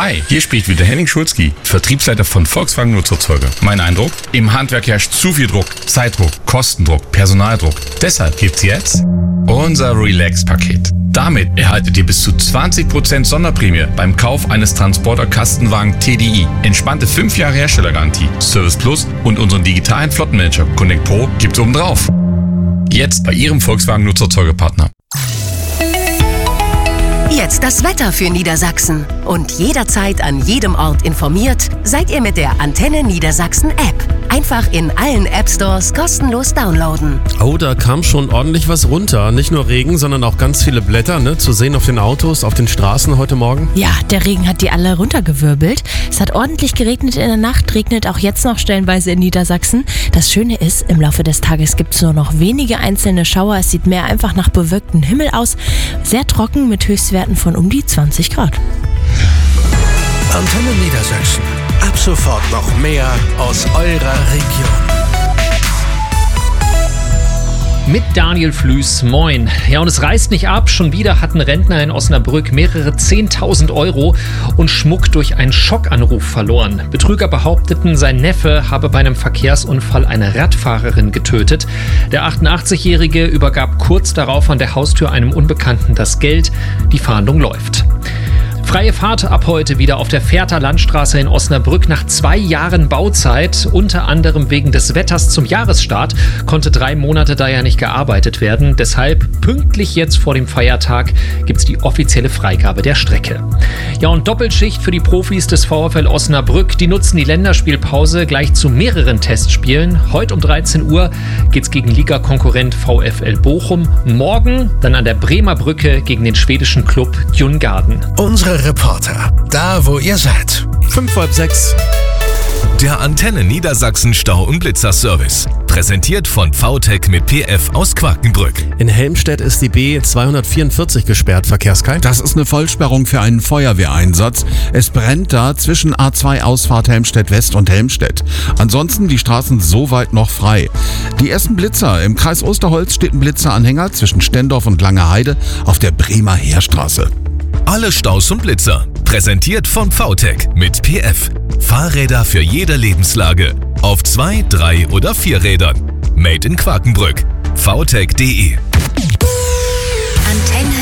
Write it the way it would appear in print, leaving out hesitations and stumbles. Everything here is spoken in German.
Hi, hier spricht wieder Henning Schulzki, Vertriebsleiter von Volkswagen Nutzerzeuger. Mein Eindruck? Im Handwerk herrscht zu viel Druck, Zeitdruck, Kostendruck, Personaldruck. Deshalb gibt's jetzt unser Relax-Paket. Damit erhaltet ihr bis zu 20% Sonderprämie beim Kauf eines Transporter-Kastenwagen TDI. Entspannte 5 Jahre Herstellergarantie, Service Plus und unseren digitalen Flottenmanager Connect Pro gibt's obendrauf. Jetzt bei Ihrem Volkswagen Nutzerzeugerpartner. Jetzt das Wetter für Niedersachsen. Und jederzeit an jedem Ort informiert, seid ihr mit der Antenne Niedersachsen App. Einfach in allen App-Stores kostenlos downloaden. Oh, da kam schon ordentlich was runter. Nicht nur Regen, sondern auch ganz viele Blätter, ne? Zu sehen auf den Autos, auf den Straßen heute Morgen. Ja, der Regen hat die alle runtergewirbelt. Es hat ordentlich geregnet in der Nacht, regnet auch jetzt noch stellenweise in Niedersachsen. Das Schöne ist, im Laufe des Tages gibt es nur noch wenige einzelne Schauer. Es sieht mehr einfach nach bewölktem Himmel aus. Sehr trocken mit Höchstwerten von um die 20 Grad. Antenne Niedersachsen. Ab sofort noch mehr aus eurer Region. Mit Daniel Flüß, moin. Ja, und es reißt nicht ab. Schon wieder hatten Rentner in Osnabrück mehrere 10.000 Euro und Schmuck durch einen Schockanruf verloren. Betrüger behaupteten, sein Neffe habe bei einem Verkehrsunfall eine Radfahrerin getötet. Der 88-Jährige übergab kurz darauf an der Haustür einem Unbekannten das Geld. Die Fahndung läuft. Freie Fahrt ab heute wieder auf der Fährter Landstraße in Osnabrück nach 2 Jahren Bauzeit. Unter anderem wegen des Wetters zum Jahresstart konnte 3 Monate da ja nicht gearbeitet werden. Deshalb pünktlich jetzt vor dem Feiertag gibt es die offizielle Freigabe der Strecke. Ja, und Doppelschicht für die Profis des VfL Osnabrück. Die nutzen die Länderspielpause gleich zu mehreren Testspielen. Heute um 13 Uhr geht's gegen Ligakonkurrent VfL Bochum. Morgen dann an der Bremer Brücke gegen den schwedischen Club Djurgården. Unsere Reporter, da wo ihr seid. 5:30. Der Antenne Niedersachsen Stau- und Blitzerservice. Präsentiert von VTech mit PF aus Quakenbrück. In Helmstedt ist die B244 gesperrt, Verkehrskai. Das ist eine Vollsperrung für einen Feuerwehreinsatz. Es brennt da zwischen A2 Ausfahrt Helmstedt West und Helmstedt. Ansonsten die Straßen soweit noch frei. Die ersten Blitzer. Im Kreis Osterholz steht ein Blitzeranhänger zwischen Stendorf und Langeheide auf der Bremer Heerstraße. Alle Staus und Blitzer. Präsentiert von VTech mit PF. Fahrräder für jede Lebenslage. Auf 2, 3 oder 4 Rädern. Made in Quakenbrück. vtech.de. Antenne